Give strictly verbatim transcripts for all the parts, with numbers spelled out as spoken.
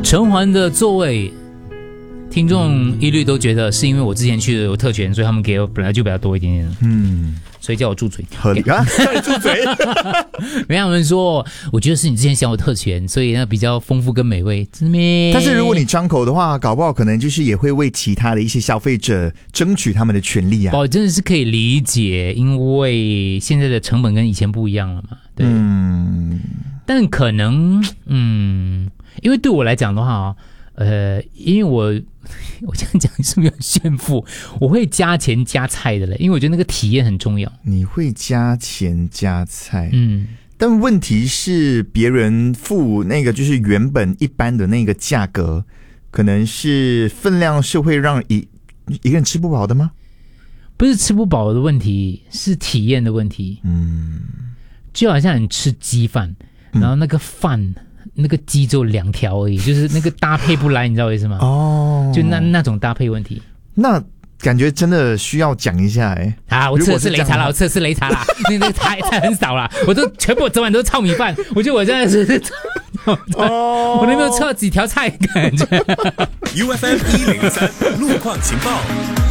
城环的座位，听众一律都觉得是因为我之前去的有特权，所以他们给我本来就比较多一点点。嗯，所以叫我住嘴， 合理啊，叫你住嘴。 没有人说，我觉得是你之前享有特权，所以呢比较丰富跟美味，真的咩？ 但是如果你张口的话，搞不好可能就是也会为其他的一些消费者争取他们的权利啊。 我真的是可以理解，因为现在的成本跟以前不一样了嘛。对，嗯，但可能，嗯，因为对我来讲的话，呃，因为我我这样讲是不是有炫富？我会加钱加菜的嘞，因为我觉得那个体验很重要。 你会加钱加菜， 嗯。 但问题是，别人付那个就是原本一般的那个价格，可能是分量是会让一一个人吃不饱的吗？ 不是吃不饱的问题，是体验的问题。嗯，就好像你吃鸡饭，然后那个饭、嗯、那个鸡只有两条而已，就是那个搭配不来，你知道我意思吗？哦，就那那种搭配问题。 那感觉真的需要讲一下哎、欸！ 啊，我吃的是擂茶啦，我吃的是擂茶啦，那那个菜菜很少啦，我都全部整碗都是糙米饭，我觉得我真的是，哦，我都没有吃到几条菜感觉。 U F M 一零三路况情报，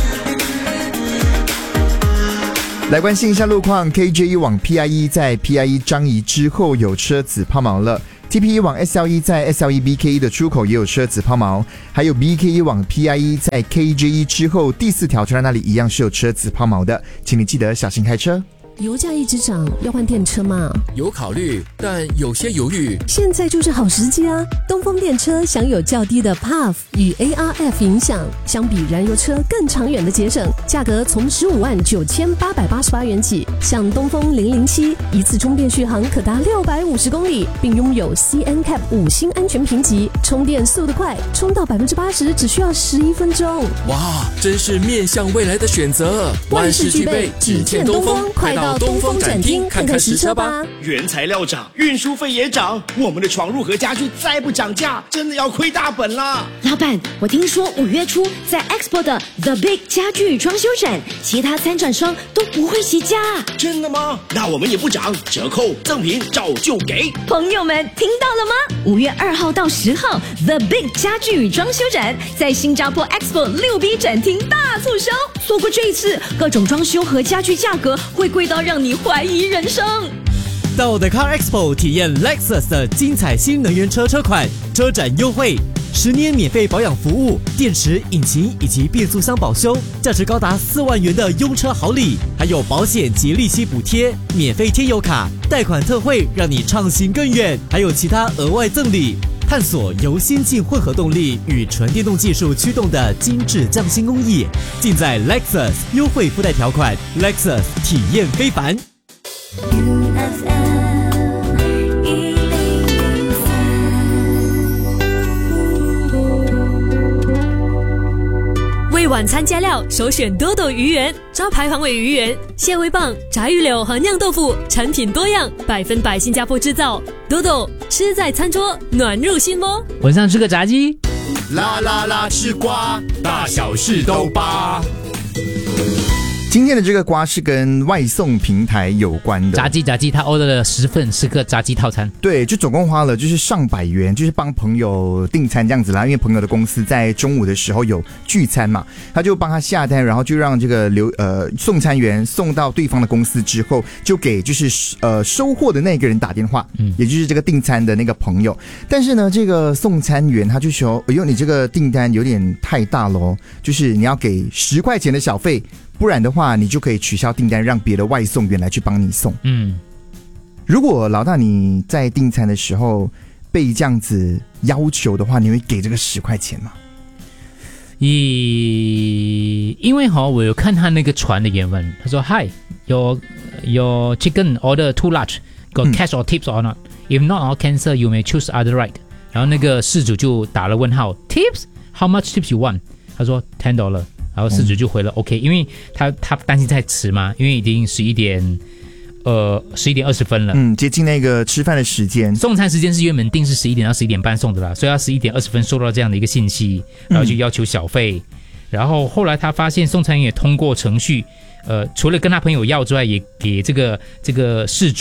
来关心一下路况 ，K J E 往 P I E 在 P I E 张仪之后有车子抛锚了。T P E 往 S L E 在 S L E B K E 的出口也有车子抛锚，还有 B K E 往 P I E 在 K J E 之后第四条车站那里一样是有车子抛锚的，请你记得小心开车。 油价一直涨，要换电车吗？ 有考虑，但有些犹豫。 现在就是好时机啊！东风电车享有较低的 P A F 与 A R F 影响，相比燃油车更长远的节省，价格从十五万九千八百八十八元起。像东风零零七，一次充电续航可达六百五十公里，并拥有 C N C A P 五星安全评级，充电速度快，充到百分之八十只需要十一分钟。 哇，真是面向未来的选择，万事俱备，只欠东风，快到东风展厅看看实车吧。 原材料涨，运输费也涨，我们的床褥和家具再不涨价，真的要亏大本啦！ 老板，我听说五月初在 Expo 的 The Big 家具装修展，其他参展商都不会起价。 真的吗？那我们也不涨，折扣赠品照旧给。 朋友们听到了吗？五月二号到十号 The Big 家具装修展在新加坡 Expo 六 B 展厅大促销，错过这一次，各种装修和家具价格会贵到让你怀疑人生。 到 The Car Expo 体验 Lexus 的精彩新能源车车款，车展优惠，十年免费保养服务，电池、引擎以及变速箱保修，价值高达四万元的用车好礼，还有保险及利息补贴，免费贴油卡，贷款特惠，让你畅行更远，还有其他额外赠礼。探索由先进混合动力与纯电动技术驱动的精致匠心工艺，尽在 Lexus， 优惠附带条款 Lexus 体验非凡。 为晚餐加料，首选多多鱼圆，招牌黄尾鱼圆、蟹味棒、炸鱼柳和酿豆腐，产品多样，百分百新加坡制造。多多吃在餐桌，暖入心窝。 晚上吃个炸鸡， 啦啦啦吃瓜，大小事都扒。 今天的这个瓜是跟外送平台有关的。 炸鸡炸鸡，他 order 了十份十个炸鸡套餐， 对，就总共花了就是上百元，就是帮朋友订餐这样子啦。因为朋友的公司在中午的时候有聚餐嘛，他就帮他下单，然后就让这个留呃送餐员送到对方的公司之后，就给就是呃收货的那个人打电话，嗯，也就是这个订餐的那个朋友。但是呢，这个送餐员他就说：“哎呦，你这个订单有点太大了哦，就是你要给十块钱的小费。”不然的话，你就可以取消订单，让别的外送员来去帮你送。嗯，如果老大你在订餐的时候被这样子要求的话，你会给这个十块钱吗？ 以因为哈，我有看他那个传的原文，他说 ：“Hi, your your chicken order too large, got cash or tips or not? If not, I'll cancel. You may choose other right.” 然后那个事主就打了问号 ，Tips? How much tips you want? 他说 ten dollar。然后事主就回了 OK， 因为他他担心太迟嘛，因为已经十一点，呃十一点二十分了， 嗯，接近那个吃饭的时间。 送餐时间是原本定是十一点到十一点半送的啦，所以他十一点二十分收到这样的一个信息，然后就要求小费。嗯、然后后来他发现送餐员也通过程序，呃，除了跟他朋友要之外，也给这个这个事主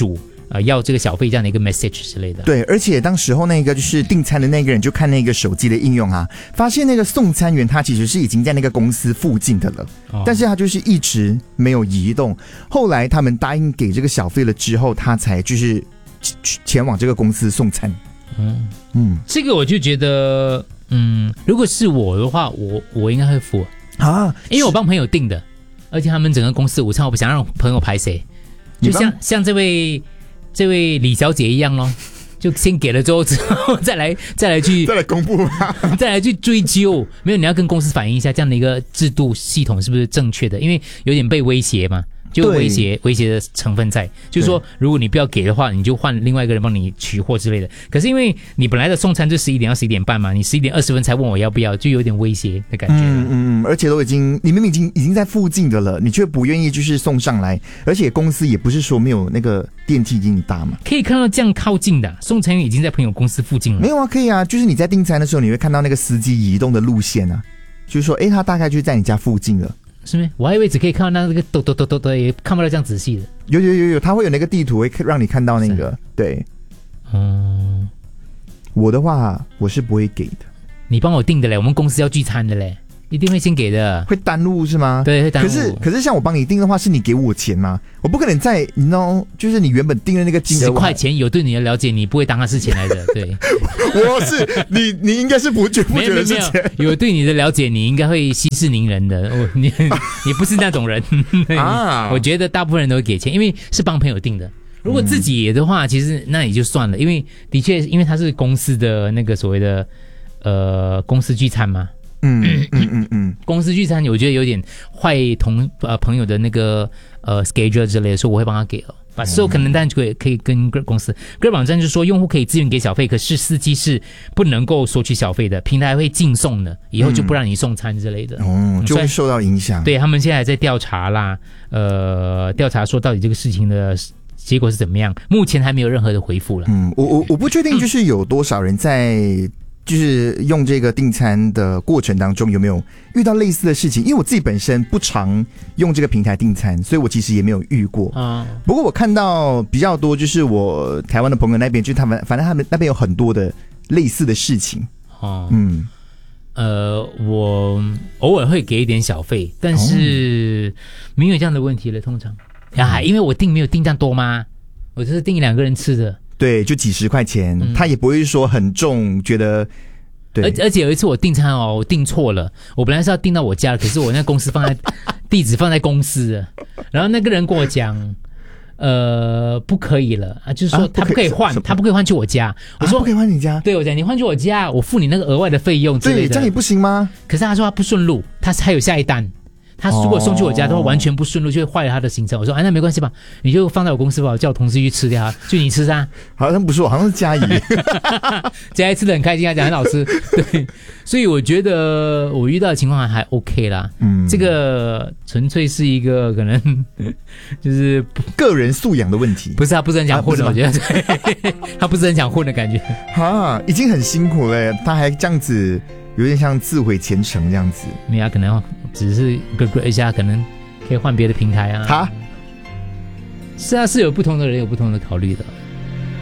呃要这个小费这样的一个 message 之类的。 对，而且当时候那个就是订餐的那个人就看那个手机的应用啊，发现那个送餐员他其实是已经在那个公司附近的了，哦、但是他就是一直没有移动。后来他们答应给这个小费了之后，他才就是前往这个公司送餐。 嗯嗯，这个我就觉得，嗯，如果是我的话，我我应该会付啊，因为我帮朋友订的，而且他们整个公司午餐我不想让朋友排谁，就像像这位这位李小姐一样咯，就先给了之后之后再来再来去再来公布吧， 再来去追究，没有你要跟公司反映一下这样的一个制度系统是不是正确的，因为有点被威胁嘛。就威胁威胁的成分在，就是说，如果你不要给的话，你就换另外一个人帮你取货之类的。可是因为你本来的送餐就十一点到十一点半嘛，你十一点二十分才问我要不要，就有点威胁的感觉。 嗯嗯，而且都已经，你明明已经已经在附近的了，你却不愿意就是送上来，而且公司也不是说没有那个电梯给你搭嘛。 可以看到这样靠近的送餐员已经在朋友公司附近了。 没有啊，可以啊，就是你在订餐的时候，你会看到那个司机移动的路线啊，就是说，哎，他大概就在你家附近了。 是吗？我还以为只可以看到那个抖抖抖抖抖，也看不到这样仔细的。 有有有有，它会有那个地图会让你看到那个。对，嗯，我的话我是不会给的。 你帮我订的嘞，我们公司要聚餐的嘞，一定会先给的。 会耽误是吗？ 对，会耽误。 可是可是像我帮你订的话，是你给我钱吗？我不可能在你 know， 就是你原本订的那个金额十块钱，有对你的了解，你不会当它是钱来的。对， 我是你，你应该是不觉不觉得是钱。 有对你的了解，你应该会息事宁人的。哦、你你不是那种人啊。我觉得大部分人都会给钱，因为是帮朋友订的。如果自己的话，其实那也就算了，因为的确，因为他是公司的那个所谓的呃公司聚餐嘛。 嗯嗯嗯嗯， 公司聚餐我觉得有点坏同呃朋友的那个呃 schedule 之类的，所以我会帮他给了。把事后可能当然就可以可以跟公司 Grab 网站就说用户可以自愿给小费，可是司机是不能够索取小费的，平台会禁送的，以后就不让你送餐之类的。 哦，就会受到影响。 对，他们现在还在调查啦，呃，调查说到底这个事情的结果是怎么样，目前还没有任何的回复了。 嗯，我我我不确定就是有多少人在。就是用这个订餐的过程当中有没有遇到类似的事情？因为我自己本身不常用这个平台订餐，所以我其实也没有遇过。啊，不过我看到比较多，就是我台湾的朋友那边，就是他们反正他们那边有很多的类似的事情。 哦，嗯，呃，我偶尔会给一点小费，但是没有这样的问题了。通常啊，因为我订没有订这样多吗？我就是订两个人吃的。 对，就几十块钱，嗯、他也不会说很重，觉得对。 而而且有一次我订餐哦，我订错了，我本来是要订到我家，可是我那公司放在地址放在公司的，然后那个人跟我讲，呃，不可以了啊，就是说他不可以换，啊、他不可以换去我家。我说、 啊、不可以换你家， 对我讲你换去我家，我付你那个额外的费用之类的。 对，这样也不行吗？ 可是他说他不顺路，他还有下一单。他如果送去我家的话，完全不顺路，就会坏了他的行程。我说，哎，那没关系吧，你就放在我公司吧，我叫我同事去吃掉，就你吃噻。 好像不是我，好像是嘉怡， 嘉怡吃的很开心，他讲很好吃。对，所以我觉得我遇到的情况还 OK 啦。嗯，这个纯粹是一个可能就是个人素养的问题。 不是他不是很想混的，我觉得他不是很想混的感觉。 哈，已经很辛苦了，他还这样子。有点像自毁前程这样子， 没有，可能只是咯咯一下，可能可以换别的平台啊。 哈， 是啊，是有不同的人有不同的考虑的。